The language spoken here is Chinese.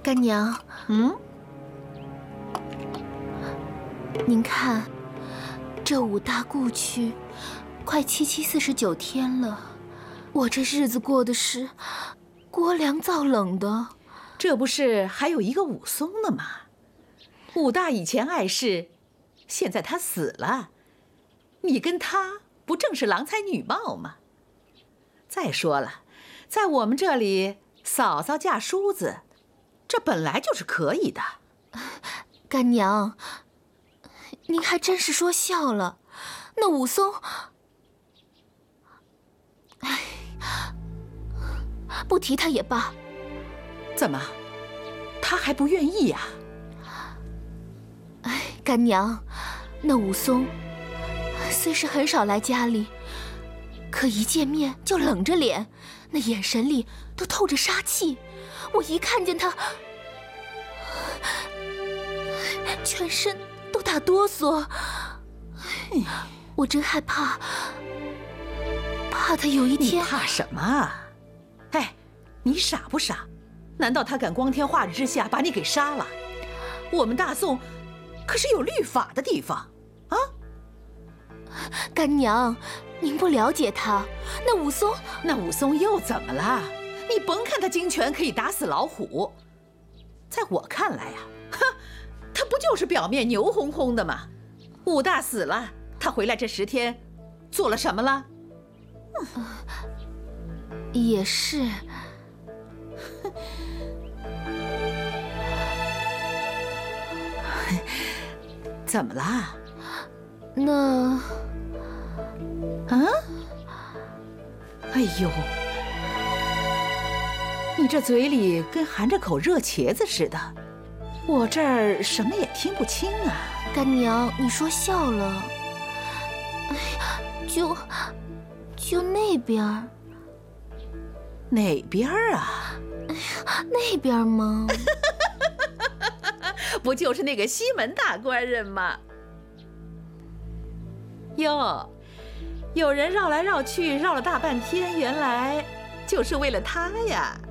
干娘，您看，这武大故去，快749天了，我这日子过的是锅凉灶冷的。 这不是还有一个武松呢吗？武大以前碍事，现在他死了，你跟他不正是郎才女貌吗？再说了，在我们这里，嫂嫂嫁叔子，这本来就是可以的。 干娘，您还真是说笑了。那武松，哎，不提他也罢。 怎么，他还不愿意呀？ 哎，干娘，那武松虽是很少来家里，可一见面就冷着脸，那眼神里都透着杀气。我一看见他，全身都打哆嗦。我真害怕，怕他有一天…… 你怕什么啊？哎，你傻不傻？难道他敢光天化日之下把你给杀了？我们大宋可是有律法的地方啊！ 干娘，您不了解他，那武松又怎么了？你甭看他精拳可以打死老虎，在我看来呀，他不就是表面牛哄哄的吗？武大死了，他回来这10天做了什么了？ 也是。 怎么啦？ 那…… 啊？哎呦，你这嘴里跟含着口热茄子似的，我这儿什么也听不清啊。 干娘，你说笑了。哎呀，就那边。 哪边啊？ 哎呀，那边吗？ 不就是那个西门大官人吗？哟，有人绕来绕去，绕了大半天，原来就是为了他呀。